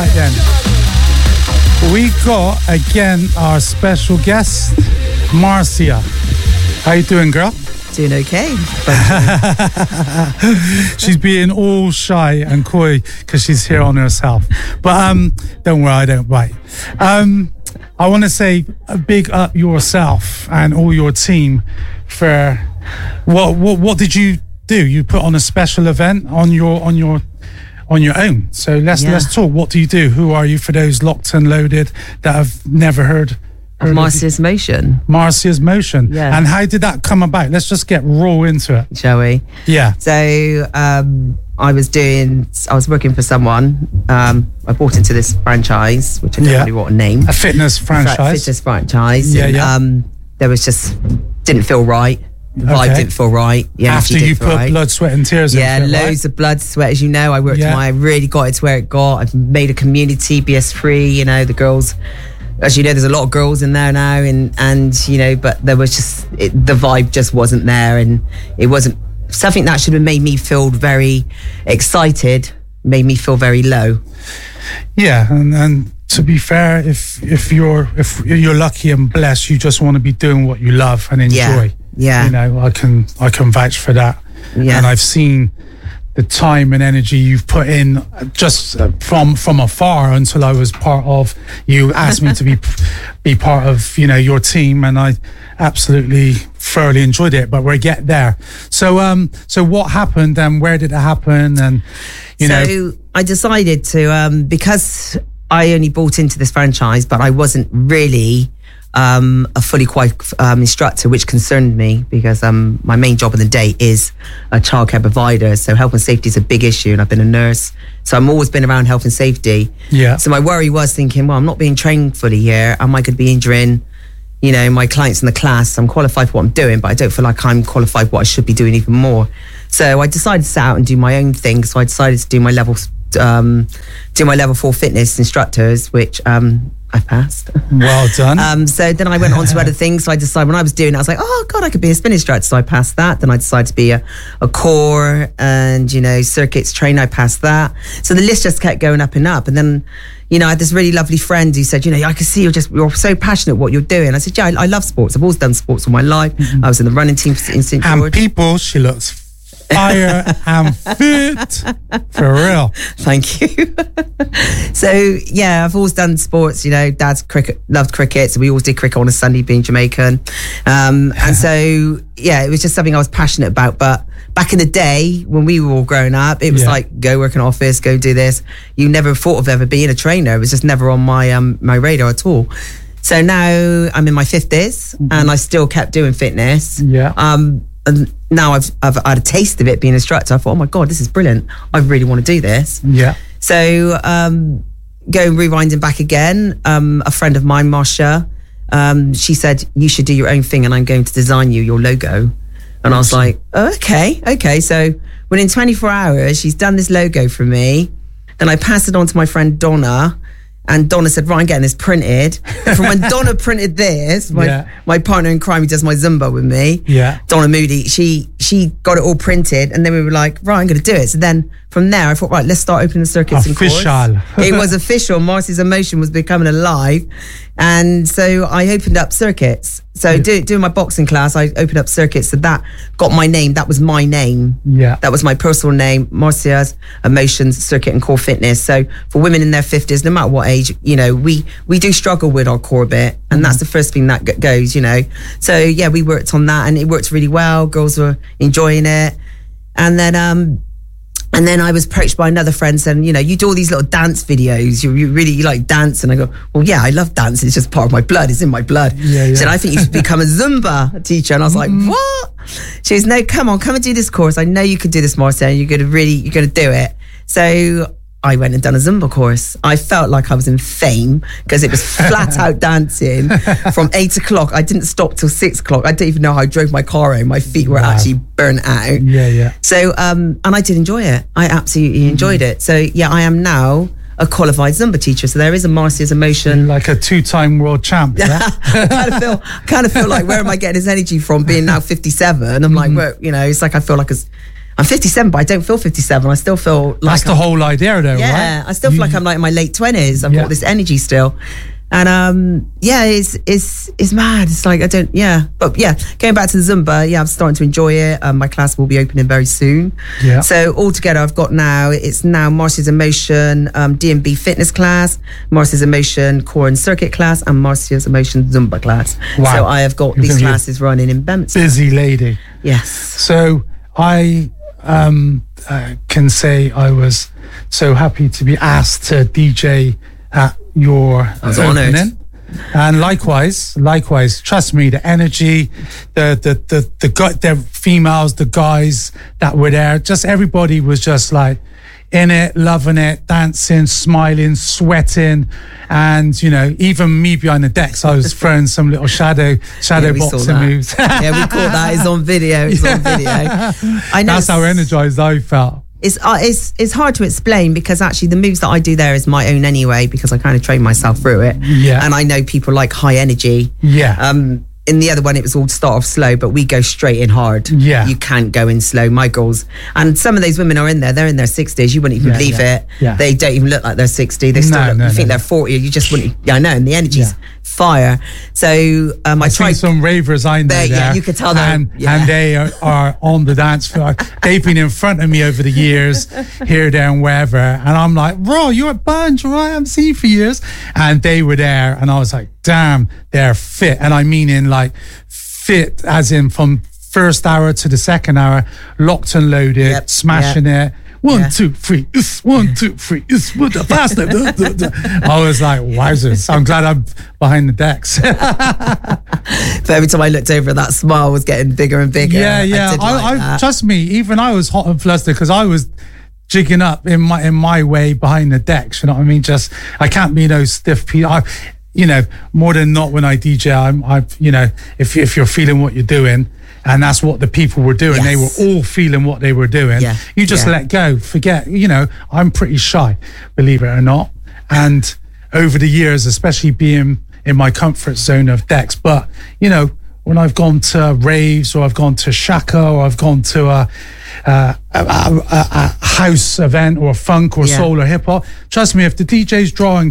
Right then, we got again our special guest, Marcia. How you doing, girl? Doing okay. She's being all shy and coy because she's here on herself. But don't worry, I don't bite. I want to say a big up yourself and all your team for what did you do? You put on a special event on your own. So let's talk. What do you do? Who are you for those locked and loaded that have never heard Marcia's Motion. Marcia's Motion. Yeah. And how did that come about? Let's just get raw into it. Shall we? Yeah. So I was working for someone. I bought into this franchise, which I don't really want to name. A fitness franchise. Fitness franchise. Yeah, and, there was just, didn't feel right. The vibe didn't feel right. After you put blood, sweat and tears into it, loads of blood, sweat. As you know, I worked I really got it to where it got. I've made a community, BS3, you know, the girls. As you know, there's a lot of girls in there now, and you know, but there was just, the vibe just wasn't there, and it wasn't something that should have made me feel very excited, made me feel very low. Yeah, and to be fair, if you're lucky and blessed, you just want to be doing what you love and enjoy. Yeah. You know, I can vouch for that. Yeah. And I've seen the time and energy you've put in just from afar until I was part of, you asked me to be part of, you know, your team, and I absolutely thoroughly enjoyed it, but we'll get there. So what happened and where did it happen? And you know, I decided to because I only bought into this franchise, but I wasn't really a fully qualified instructor, which concerned me because my main job in the day is a childcare provider. So health and safety is a big issue, and I've been a nurse, so I've always been around health and safety. Yeah. So my worry was thinking, well, I'm not being trained fully here. Am I going to be injuring, you know, my clients in the class? I'm qualified for what I'm doing, but I don't feel like I'm qualified for what I should be doing even more. So I decided to set out and do my own thing. So I decided to do my level 4 fitness instructors, which I passed. Well done. So then I went on to other things. So I decided when I was doing it, I was like, oh God, I could be a spin instructor. So I passed that. Then I decided to be a core and, you know, circuits trainer. I passed that. So the list just kept going up and up. And then, you know, I had this really lovely friend who said, you know, I can see you're so passionate what you're doing. I said, yeah, I love sports. I've always done sports all my life. Mm-hmm. I was in the running team in St. George. And people, she looks fire and fit, for real. Thank you. So yeah, I've always done sports, you know. Dad's loved cricket, so we always did cricket on a Sunday, being Jamaican, and so yeah, it was just something I was passionate about. But back in the day when we were all growing up, it was like, go work in an office, go do this. You never thought of ever being a trainer. It was just never on my my radar at all. So now I'm in my 50s, and I still kept doing fitness. And now I've had a taste of it being an instructor. I thought, oh my God, this is brilliant. I really want to do this. Yeah. So going rewinding back again, a friend of mine, Marcia, she said, you should do your own thing and I'm going to design you your logo. And I was like, oh, okay. So within 24 hours, she's done this logo for me. Then I passed it on to my friend Donna. And Donna said, right, I'm getting this printed. From when Donna printed this, my partner in crime who does my Zumba with me, Donna Moody, she got it all printed, and then we were like, right, I'm going to do it. So then from there, I thought, right, let's start opening the circuits and course. It was official. Marcia's Emotion was becoming alive. And so I opened up circuits. So doing my boxing class, I opened up circuits. So that got my name. That was my name. Yeah. That was my personal name, Marcia's Emotions, Circuit and Core Fitness. So for women in their 50s, no matter what age, you know, we do struggle with our core bit. And that's the first thing that goes, you know. So yeah, we worked on that and it worked really well. Girls were enjoying it. And then I was approached by another friend saying, you know, you do all these little dance videos. You like dance. And I go, well, yeah, I love dancing. It's just part of my blood. It's in my blood. Yeah. She said, I think you should become a Zumba teacher. And I was like, what? She was, no, come and do this course. I know you could do this, Marcia. You're going to do it. So I went and done a Zumba course. I felt like I was in Fame because it was flat out dancing from 8 o'clock. I didn't stop till 6 o'clock. I didn't even know how I drove my car home. My feet were actually burnt out. Yeah. So, and I did enjoy it. I absolutely enjoyed it. So yeah, I am now a qualified Zumba teacher. So there is a Marcia's Emotion. You're like a 2-time world champ. Yeah? I kind of feel like, where am I getting this energy from being now 57? I'm like, well, you know, it's like I feel like I'm 57, but I don't feel 57. I still feel like That's the whole idea, though, yeah, right? I still feel like I'm like in my late 20s. I've Yeah. got this energy still. And it's mad. It's like but going back to the Zumba, I'm starting to enjoy it. My class will be opening very soon. Yeah. So altogether, I've got it's now Marcia's Emotion D&B fitness class, Marcia's Emotion core and circuit class, and Marcia's Emotion Zumba class. Wow. So I have got You're these gonna be a classes running in Bedminster. Busy lady. Yes. So I can say I was so happy to be asked to DJ at your was opening. honoured. And likewise, trust me, the energy, the females, the guys that were there, just everybody was just like in it, loving it, dancing, smiling, sweating. And, you know, even me behind the decks, I was throwing some little shadow we saw boxing that. moves. Yeah, we caught that. It's on video. I know. That's how energized I felt. It's hard to explain because actually the moves that I do there is my own anyway, because I kind of train myself through it. Yeah. And I know people like high energy. Yeah. In the other one, it was all start off slow, but we go straight in hard. Yeah. You can't go in slow. My girls, and some of those women are in there, they're in their 60s. You wouldn't even believe it. Yeah. They don't even look like they're 60. They still you think they're 40. You just wouldn't, I know. And the energy's fire. So I tried some ravers I know there. Yeah, you could tell them. And they are on the dance floor. They've been in front of me over the years, here, there, and wherever. And I'm like, bro, you're at Bunch, right? I've seen you for years. And they were there. And I was like, damn, they're fit. And I mean in like fit as in from first hour to the second hour, locked and loaded, smashing it. 1, 2, 3, 1, 2, 3, faster. I was like, wowzers. I'm glad I'm behind the decks. But every time I looked over, that smile was getting bigger and bigger. Yeah. I trust me, even I was hot and flustered because I was jigging up in my way behind the decks. You know what I mean? Just, I can't be no stiff you know, more than not when I DJ, I you know, if you're feeling what you're doing, and that's what the people were doing, they were all feeling what they were doing. Yeah. You just let go, forget. You know, I'm pretty shy, believe it or not. And over the years, especially being in my comfort zone of decks, but you know, when I've gone to raves or I've gone to Shaka or I've gone to a house event or funk or soul or hip hop, trust me, if the DJ's drawing